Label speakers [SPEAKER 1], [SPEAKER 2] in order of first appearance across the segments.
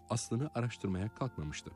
[SPEAKER 1] aslını araştırmaya kalkmamıştı.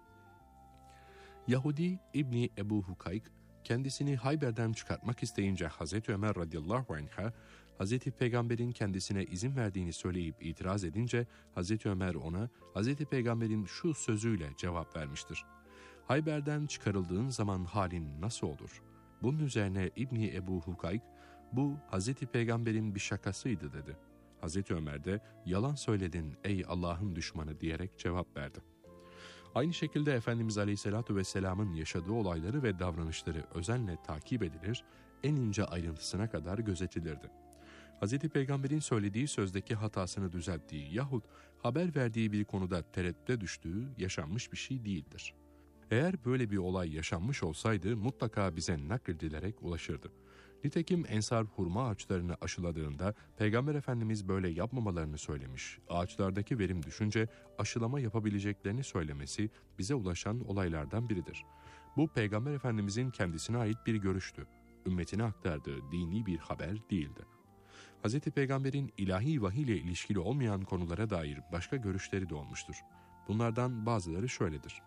[SPEAKER 1] Yahudi İbni Ebu Hukayk kendisini Hayber'den çıkartmak isteyince Hazreti Ömer radıyallahu anh'a Hazreti Peygamber'in kendisine izin verdiğini söyleyip itiraz edince Hazreti Ömer ona Hazreti Peygamber'in şu sözüyle cevap vermiştir. Hayber'den çıkarıldığın zaman halin nasıl olur? Bunun üzerine İbni Ebu Hukayk bu Hazreti Peygamber'in bir şakasıydı dedi. Hazreti Ömer de yalan söyledin ey Allah'ın düşmanı diyerek cevap verdi. Aynı şekilde Efendimiz Aleyhisselatü Vesselam'ın yaşadığı olayları ve davranışları özenle takip edilir, en ince ayrıntısına kadar gözetilirdi. Hz. Peygamber'in söylediği sözdeki hatasını düzelttiği yahut haber verdiği bir konuda tereddüte düştüğü yaşanmış bir şey değildir. Eğer böyle bir olay yaşanmış olsaydı mutlaka bize nakledilerek ulaşırdı. Nitekim Ensar hurma ağaçlarını aşıladığında Peygamber Efendimiz böyle yapmamalarını söylemiş, ağaçlardaki verim düşünce aşılama yapabileceklerini söylemesi bize ulaşan olaylardan biridir. Bu Peygamber Efendimizin kendisine ait bir görüştü, ümmetine aktardığı dini bir haber değildi. Hz. Peygamber'in ilahi vahiy ile ilişkili olmayan konulara dair başka görüşleri de olmuştur. Bunlardan bazıları şöyledir.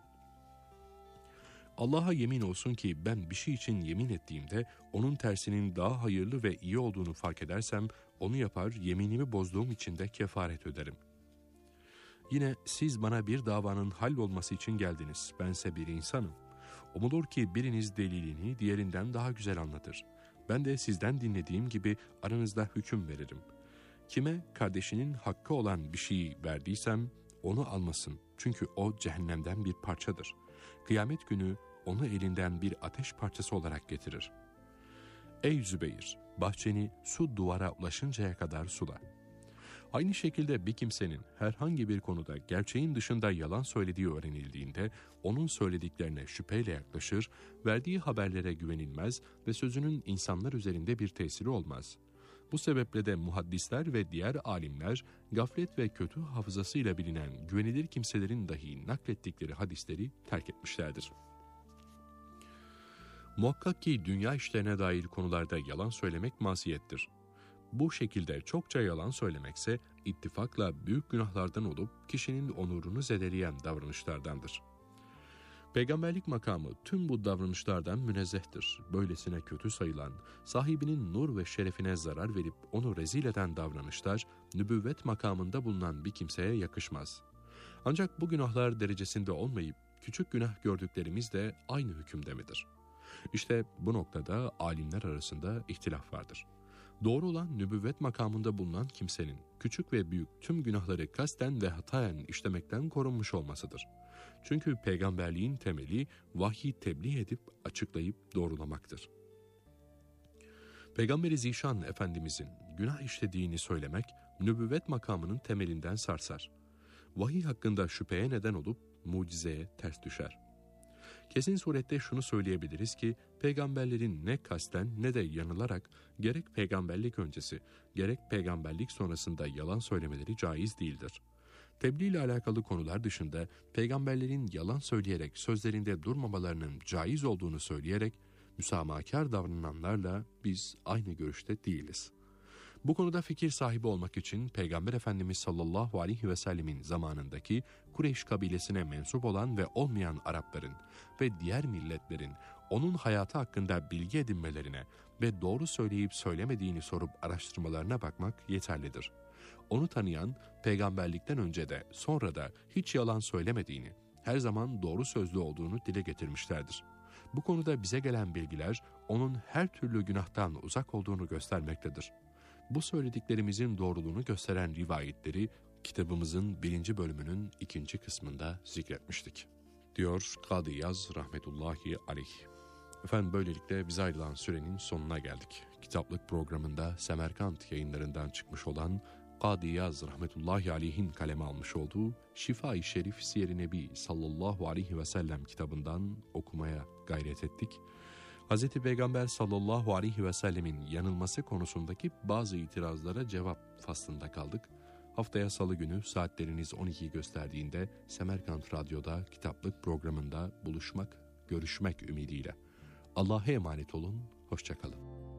[SPEAKER 1] Allah'a yemin olsun ki ben bir şey için yemin ettiğimde onun tersinin daha hayırlı ve iyi olduğunu fark edersem onu yapar, yeminimi bozduğum için de kefaret öderim. Yine siz bana bir davanın hallolması için geldiniz, bense bir insanım. Umulur ki biriniz delilini diğerinden daha güzel anlatır. Ben de sizden dinlediğim gibi aranızda hüküm veririm. Kime kardeşinin hakkı olan bir şeyi verdiysem onu almasın. Çünkü o cehennemden bir parçadır. Kıyamet günü onu elinden bir ateş parçası olarak getirir. Ey Zübeyir, bahçeni su duvara ulaşıncaya kadar sula. Aynı şekilde bir kimsenin herhangi bir konuda gerçeğin dışında yalan söylediği öğrenildiğinde onun söylediklerine şüpheyle yaklaşır, verdiği haberlere güvenilmez ve sözünün insanlar üzerinde bir tesiri olmaz. Bu sebeple de muhaddisler ve diğer alimler gaflet ve kötü hafızasıyla bilinen güvenilir kimselerin dahi naklettikleri hadisleri terk etmişlerdir. Muhakkak ki dünya işlerine dair konularda yalan söylemek masiyettir. Bu şekilde çokça yalan söylemekse ittifakla büyük günahlardan olup kişinin onurunu zedeleyen davranışlardandır. Peygamberlik makamı tüm bu davranışlardan münezzehtir. Böylesine kötü sayılan, sahibinin nur ve şerefine zarar verip onu rezil eden davranışlar, nübüvvet makamında bulunan bir kimseye yakışmaz. Ancak bu günahlar derecesinde olmayıp, küçük günah gördüklerimiz de aynı hükümde midir? İşte bu noktada alimler arasında ihtilaf vardır. Doğru olan nübüvvet makamında bulunan kimsenin küçük ve büyük tüm günahları kasten ve hataen işlemekten korunmuş olmasıdır. Çünkü peygamberliğin temeli vahyi tebliğ edip açıklayıp doğrulamaktır. Peygamber-i Zişan Efendimizin günah işlediğini söylemek nübüvvet makamının temelinden sarsar. Vahiy hakkında şüpheye neden olup mucizeye ters düşer. Kesin surette şunu söyleyebiliriz ki peygamberlerin ne kasten ne de yanılarak gerek peygamberlik öncesi gerek peygamberlik sonrasında yalan söylemeleri caiz değildir. Tebliğ ile alakalı konular dışında peygamberlerin yalan söyleyerek sözlerinde durmamalarının caiz olduğunu söyleyerek müsamahakar davrananlarla biz aynı görüşte değiliz. Bu konuda fikir sahibi olmak için Peygamber Efendimiz sallallahu aleyhi ve sellemin zamanındaki Kureyş kabilesine mensup olan ve olmayan Arapların ve diğer milletlerin onun hayatı hakkında bilgi edinmelerine ve doğru söyleyip söylemediğini sorup araştırmalarına bakmak yeterlidir. Onu tanıyan, peygamberlikten önce de sonra da hiç yalan söylemediğini, her zaman doğru sözlü olduğunu dile getirmişlerdir. Bu konuda bize gelen bilgiler onun her türlü günahtan uzak olduğunu göstermektedir. Bu söylediklerimizin doğruluğunu gösteren rivayetleri kitabımızın 1. bölümünün 2. kısmında zikretmiştik. Diyor Kadı Yaz rahmetullahi aleyh. Efendim böylelikle bize ayrılan sürenin sonuna geldik. Kitaplık programında Semerkant yayınlarından çıkmış olan Kadı Yaz rahmetullahi aleyhin kaleme almış olduğu Şifa-i Şerif Siyer-i Nebi sallallahu aleyhi ve sellem kitabından okumaya gayret ettik. Hz. Peygamber sallallahu aleyhi ve sellemin yanılması konusundaki bazı itirazlara cevap faslında kaldık. Haftaya salı günü saatleriniz 12'yi gösterdiğinde Semerkant Radyo'da kitaplık programında buluşmak, görüşmek ümidiyle. Allah'a emanet olun, hoşça kalın.